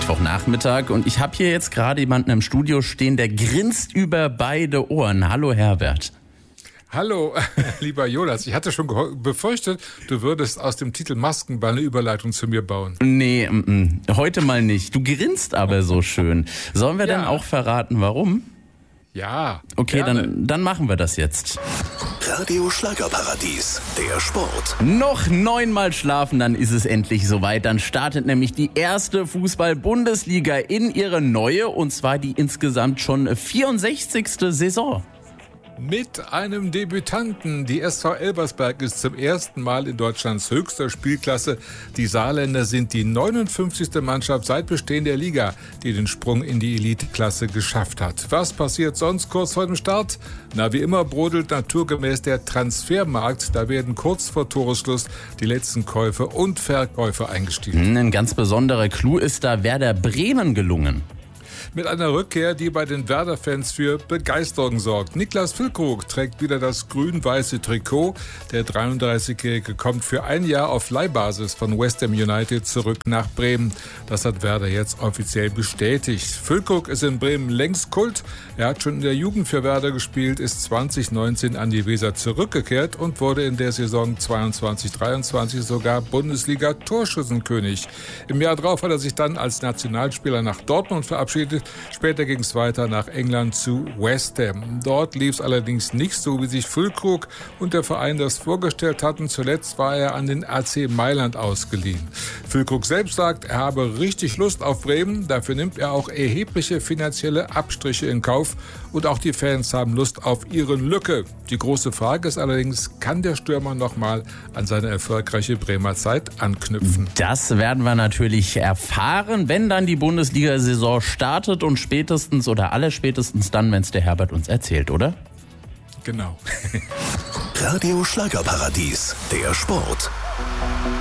Mittwochnachmittag und ich habe hier jetzt gerade jemanden im Studio stehen, der grinst über beide Ohren. Hallo Herbert. Hallo, lieber Jonas. Ich hatte schon befürchtet, du würdest aus dem Titel Maskenball eine Überleitung zu mir bauen. Nee, heute mal nicht. Du grinst aber so schön. Sollen wir dann auch verraten, warum? Ja. Okay, dann machen wir das jetzt. Radio Schlagerparadies, der Sport. Noch 9-mal schlafen, dann ist es endlich soweit. Dann startet nämlich die erste Fußball-Bundesliga in ihre neue, und zwar die insgesamt schon 64. Saison. Mit einem Debütanten. Die SV Elversberg ist zum ersten Mal in Deutschlands höchster Spielklasse. Die Saarländer sind die 59. Mannschaft seit Bestehen der Liga, die den Sprung in die Eliteklasse geschafft hat. Was passiert sonst kurz vor dem Start? Na, wie immer brodelt naturgemäß der Transfermarkt. Da werden kurz vor Toresschluss die letzten Käufe und Verkäufe eingestiegt. Ein ganz besonderer Clou ist da Werder Bremen gelungen. Mit einer Rückkehr, die bei den Werder-Fans für Begeisterung sorgt. Niklas Füllkrug trägt wieder das grün-weiße Trikot. Der 33-Jährige kommt für ein Jahr auf Leihbasis von West Ham United zurück nach Bremen. Das hat Werder jetzt offiziell bestätigt. Füllkrug ist in Bremen längst Kult. Er hat schon in der Jugend für Werder gespielt, ist 2019 an die Weser zurückgekehrt und wurde in der Saison 22/23 sogar Bundesliga-Torschützenkönig. Im Jahr darauf hat er sich dann als Nationalspieler nach Dortmund verabschiedet. Später ging es weiter nach England zu West Ham. Dort lief es allerdings nicht so, wie sich Füllkrug und der Verein das vorgestellt hatten. Zuletzt war er an den AC Mailand ausgeliehen. Füllkrug selbst sagt, er habe richtig Lust auf Bremen. Dafür nimmt er auch erhebliche finanzielle Abstriche in Kauf. Und auch die Fans haben Lust auf ihre Lücke. Die große Frage ist allerdings, kann der Stürmer nochmal an seine erfolgreiche Bremer Zeit anknüpfen? Das werden wir natürlich erfahren, wenn dann die Bundesliga-Saison startet und spätestens oder allerspätestens dann, wenn es der Herbert uns erzählt, oder? Genau. Radio Schlagerparadies, der Sport.